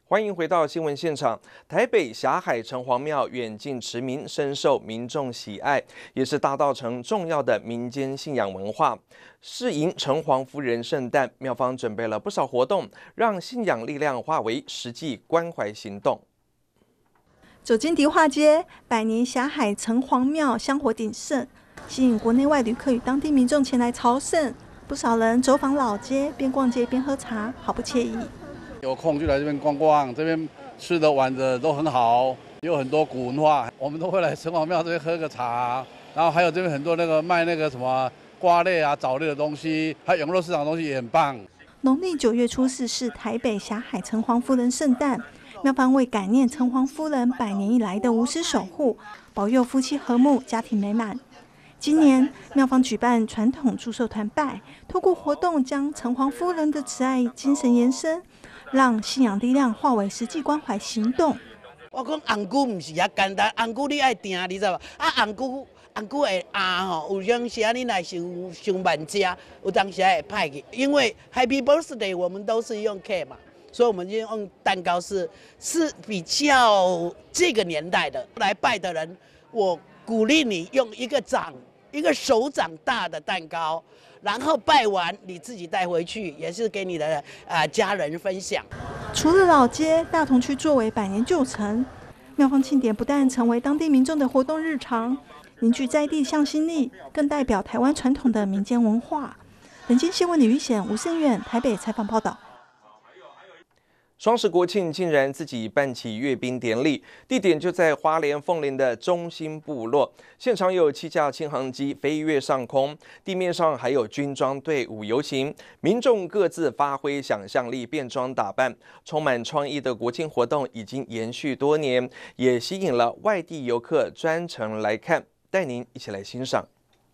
欢迎回到新闻现场。台北霞海城隍庙远近驰名，深受民众喜爱，也是大稻埕重要的民间信仰文化。适迎城隍夫人圣诞，庙方准备了不少活动，让信仰力量化为实际关怀行动。 走进迪化街，百年霞海城隍庙香火鼎盛，吸引国内外旅客与当地民众前来朝圣。不少人走访老街，边逛街边喝茶，好不惬意。 有空就来这边逛逛，这边吃的玩的都很好，有很多古文化，我们都会来城隍庙这边喝个茶。然后还有这边很多那个卖那个什么瓜类啊、枣类的东西，还有永乐市场的东西也很棒。 农历9月初4是台北霞海城隍夫人圣诞，庙方为感念城隍夫人100年以来的无私守护，保佑夫妻和睦、家庭美满。今年庙方举办传统祝寿团拜，透过活动将城隍夫人的慈爱精神延伸，让信仰力量化为实际关怀行动。 我讲红菇不是遐简单，红菇你爱定，你知道吧？红菇的鸭吼，有当时你来上万吃，有当时会歹去。因为 Happy Birthday 我们都是用 cake 嘛，所以我们就用蛋糕是比较这个年代的来拜的人，我鼓励你用一个手掌大的蛋糕。然后拜完你自己带回去，也是给你的家人分享。 除了老街，大同区作为100年旧城，庙方庆典不但成为当地民众的活动日常，凝聚在地向心力，更代表台湾传统的民间文化。本间新闻李玉显、吴胜远台北采访报道。 双十国庆竟然自己办起阅兵典礼，地点就在花莲凤林的中心部落。现场有7架轻航机飞跃上空，地面上还有军装队伍游行，民众各自发挥想象力，变装打扮，充满创意的国庆活动已经延续多年，也吸引了外地游客专程来看。带您一起来欣赏。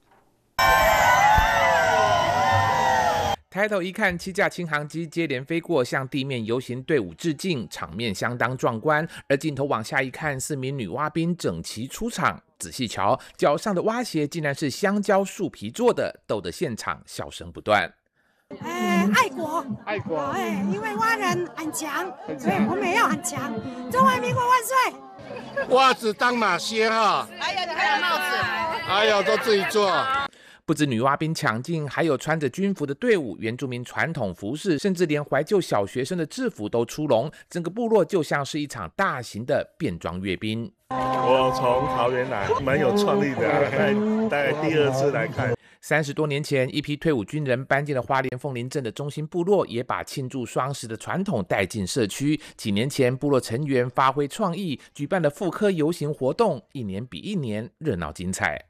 抬头一看，7架轻航机接连飞过，向地面游行队伍致敬，场面相当壮观。而镜头往下一看，4名女蛙兵整齐出场。仔细瞧，脚上的蛙鞋竟然是香蕉树皮做的，逗得现场笑声不断。 爱国，因为蛙人很强，所以我们也要很强。中华民国万岁！ 袜子当马靴哈， 还有帽子， 还有都自己做。 不止女蛙兵抢镜，还有穿着军服的队伍、原住民传统服饰，甚至连怀旧小学生的制服都出笼，整个部落就像是一场大型的变装阅兵。 我从桃园来，蛮有创意的大概第2次来看。 30多年前，一批退伍军人搬进了花莲凤林镇的中心部落，也把庆祝双十的传统带进社区。几年前，部落成员发挥创意，举办了复刻游行活动，一年比一年热闹精彩。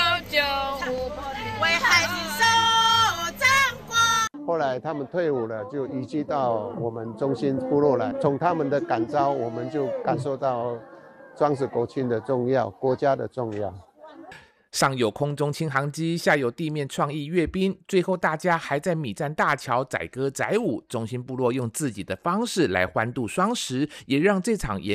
为孩子守张光。 后来他们退伍了，就移居到我们中心部落来。从他们的感召，我们就感受到双十国庆的重要，国家的重要。 上有空中轻航机，下有地面创意阅兵，最后大家还在米站大桥载歌载舞。中心部落用自己的方式来欢度双十，也让这场